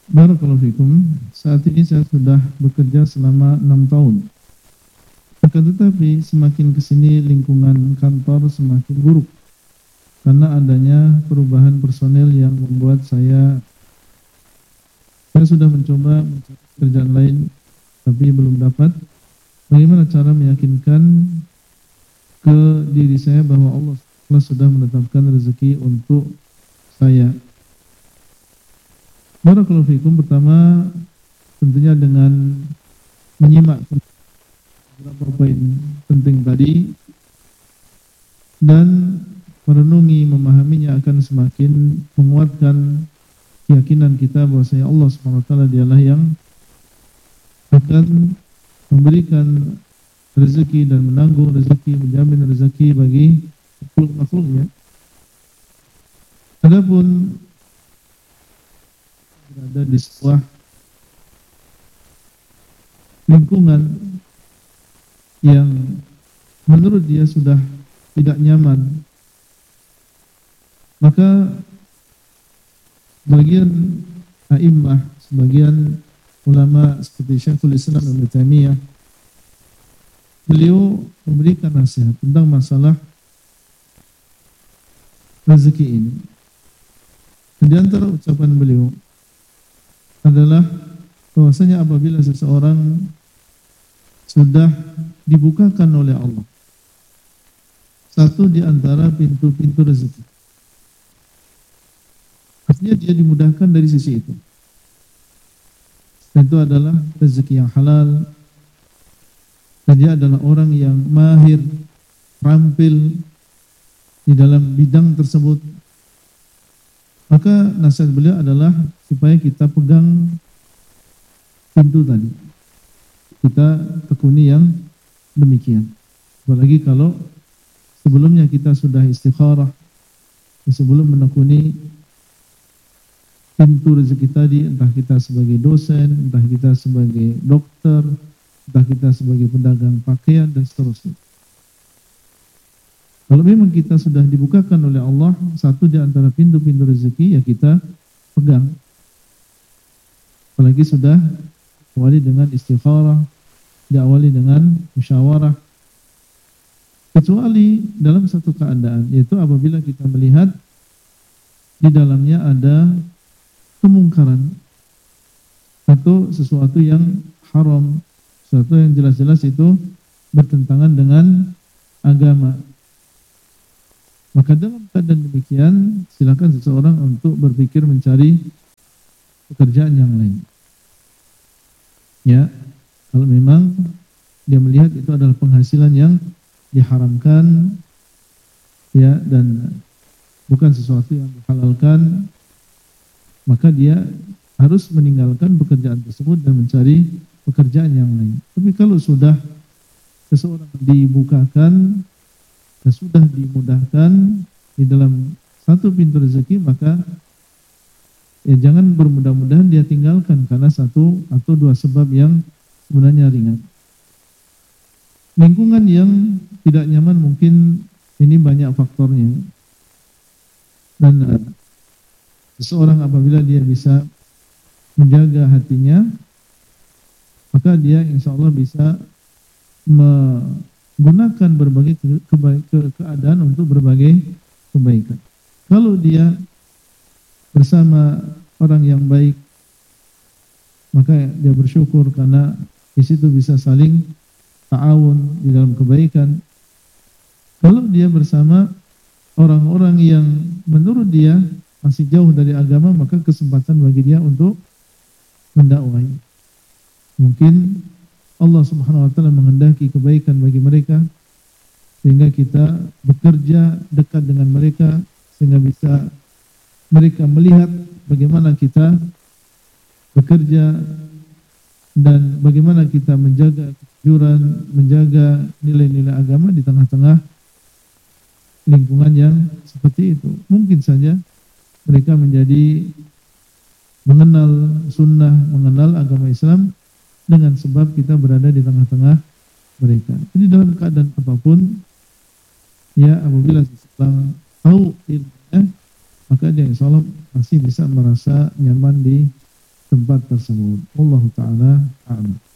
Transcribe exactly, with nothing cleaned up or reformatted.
Barakallahu fikum. Saat ini saya sudah bekerja selama enam tahun. Akan tetapi semakin kesini lingkungan kantor semakin buruk karena adanya perubahan personel yang membuat saya saya sudah mencoba mencari pekerjaan lain tapi belum dapat. Bagaimana cara meyakinkan ke diri saya bahwa Allah sudah menetapkan rezeki untuk saya? Barakallahu fikum. Pertama, tentunya dengan menyimak beberapa poin penting tadi dan merenungi, memahaminya akan semakin menguatkan keyakinan kita bahwasanya Allah Subhanahu wa taala dialah yang akan memberikan rezeki dan menanggung rezeki, menjamin rezeki bagi makhluk-makhluknya. Adapun berada di sebuah lingkungan yang menurut dia sudah tidak nyaman, maka sebagian a'immah, sebagian ulama seperti Syekhul Islam Ibnu Taimiyah, beliau memberikan nasihat tentang masalah rezeki ini. Di antara ucapan beliau adalah bahwasanya apabila seseorang sudah dibukakan oleh Allah satu di antara pintu-pintu rezeki, artinya dia dimudahkan dari sisi itu, dan itu adalah rezeki yang halal, dan dia adalah orang yang mahir, terampil di dalam bidang tersebut, maka nasihat beliau adalah supaya kita pegang pintu tadi, kita tekuni yang demikian. Apalagi kalau sebelumnya kita sudah istikharah, sebelum menekuni pintu rezeki tadi, entah kita sebagai dosen, entah kita sebagai dokter, entah kita sebagai pedagang pakaian dan seterusnya. Kalau memang kita sudah dibukakan oleh Allah satu di antara pintu-pintu rezeki, ya kita pegang. Apalagi sudah diawali dengan istikharah, diawali dengan musyawarah. Kecuali dalam satu keadaan, yaitu apabila kita melihat di dalamnya ada kemungkaran atau sesuatu yang haram, sesuatu yang jelas-jelas itu bertentangan dengan agama. Maka dalam keadaan demikian, silakan seseorang untuk berpikir mencari pekerjaan yang lain. Ya, kalau memang dia melihat itu adalah penghasilan yang diharamkan, ya, dan bukan sesuatu yang dihalalkan, maka dia harus meninggalkan pekerjaan tersebut dan mencari pekerjaan yang lain. Tapi kalau sudah seseorang dibukakan dan sudah dimudahkan di dalam satu pintu rezeki, maka ya jangan bermudah-mudahan dia tinggalkan karena satu atau dua sebab yang sebenarnya ringan. Lingkungan yang tidak nyaman mungkin ini banyak faktornya, dan uh, seseorang apabila dia bisa menjaga hatinya, maka dia insya Allah bisa menggunakan berbagai ke ke ke keadaan untuk berbagai kebaikan. Kalau dia bersama orang yang baik, maka dia bersyukur karena di situ bisa saling ta'awun di dalam kebaikan. Kalau dia bersama orang-orang yang menurut dia masih jauh dari agama, maka kesempatan bagi dia untuk mendakwai. Mungkin Allah Subhanahu wa taala menghendaki kebaikan bagi mereka sehingga kita bekerja dekat dengan mereka, sehingga bisa mereka melihat bagaimana kita bekerja dan bagaimana kita menjaga kejujuran, menjaga nilai-nilai agama di tengah-tengah lingkungan yang seperti itu. Mungkin saja mereka menjadi mengenal sunnah, mengenal agama Islam dengan sebab kita berada di tengah-tengah mereka. Jadi dalam keadaan apapun, ya, apabila seseorang tahu ilmunya, maka dia insya Allah masih bisa merasa nyaman di tempat tersebut. Wallahu taala a'lam.